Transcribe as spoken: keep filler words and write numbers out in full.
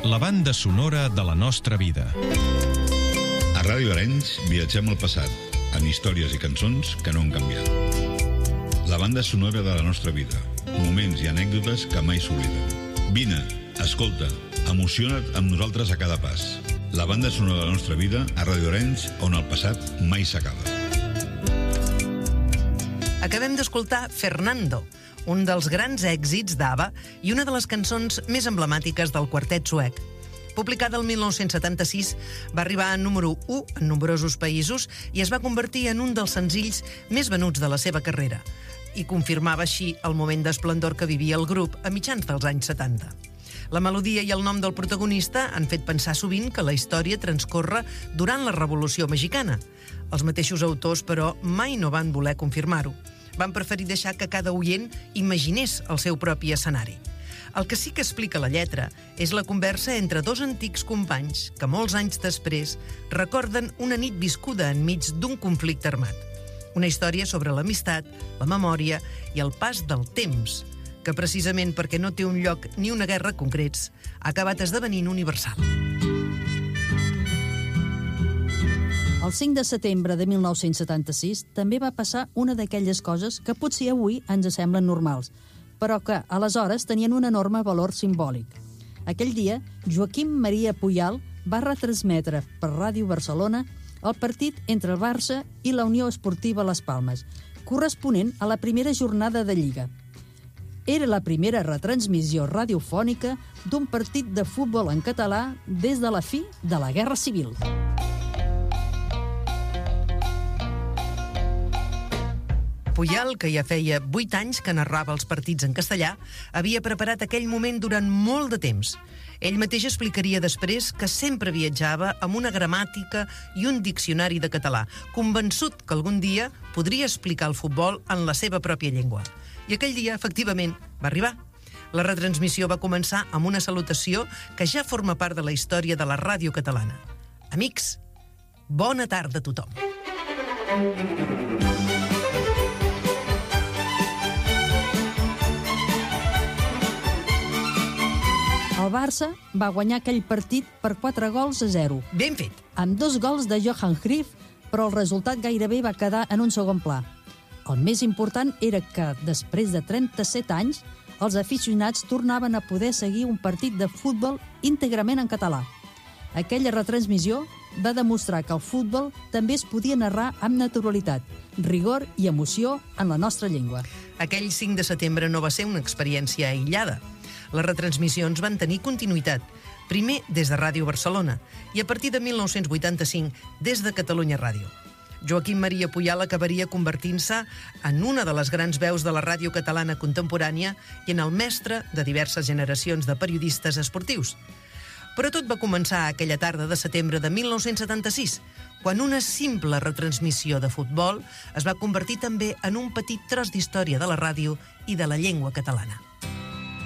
la banda sonora de la nostra vida. A Ràdio Arenys viatgem al passat, en històries i cançons que no han canviat. La banda sonora de la nostra vida, moments i anècdotes que mai s'obliden. Vine, escolta, emociona't amb nosaltres a cada pas. La banda sonora de la nostra vida a Ràdio Arenys, on el passat mai s'acaba. Acabem d'escoltar Fernando, un dels grans èxits d'ABBA i una de les cançons més emblemàtiques del quartet suec. Publicada el mil nou-cents setanta-sis, va arribar a número u en nombrosos països i es va convertir en un dels senzills més venuts de la seva carrera, i confirmava així el moment d'esplendor que vivia el grup a mitjans dels anys setanta. La melodia i el nom del protagonista han fet pensar sovint que la història transcorre durant la Revolució Mexicana. Els mateixos autors, però, mai no van voler confirmar-ho. Van preferir deixar que cada oient imaginés el seu propi escenari. El que sí que explica la lletra és la conversa entre dos antics companys que molts anys després recorden una nit viscuda enmig d'un conflicte armat. Una història sobre l'amistat, la memòria i el pas del temps, que precisament perquè no té un lloc ni una guerra concrets, ha acabat esdevenint universal. El cinc de setembre de mil nou-cents setanta-sis també va passar una d'aquelles coses que potser avui ens semblen normals, però que aleshores tenien un enorme valor simbòlic. Aquell dia, Joaquim Maria Puyal va retransmetre per Ràdio Barcelona el partit entre el Barça i la Unió Esportiva Les Palmes, corresponent a la primera jornada de Lliga. Era la primera retransmissió radiofònica d'un partit de futbol en català des de la fi de la Guerra Civil. Puyal, que ja feia vuit anys que narrava els partits en castellà, havia preparat aquell moment durant molt de temps. Ell mateix explicaria després que sempre viatjava amb una gramàtica i un diccionari de català, convençut que algun dia podria explicar el futbol en la seva pròpia llengua. I aquell dia, efectivament, va arribar. La retransmissió va començar amb una salutació que ja forma part de la història de la ràdio catalana. Amics, bona tarda a tothom. El Barça va guanyar aquell partit per quatre gols a zero. Ben fet. Amb dos gols de Johan Cruyff, però el resultat gairebé va quedar en un segon pla. El més important era que, després de trenta-set anys, els aficionats tornaven a poder seguir un partit de futbol íntegrament en català. Aquella retransmissió va demostrar que el futbol també es podia narrar amb naturalitat, rigor i emoció en la nostra llengua. Aquell cinc de setembre no va ser una experiència aïllada. Les retransmissions van tenir continuïtat, primer des de Ràdio Barcelona i a partir de mil nou-cents vuitanta-cinc des de Catalunya Ràdio. Joaquim Maria Puyal acabaria convertint-se en una de les grans veus de la ràdio catalana contemporània i en el mestre de diverses generacions de periodistes esportius. Però tot va començar aquella tarda de setembre de mil nou-cents setanta-sis, quan una simple retransmissió de futbol es va convertir també en un petit tros d'història de la ràdio i de la llengua catalana.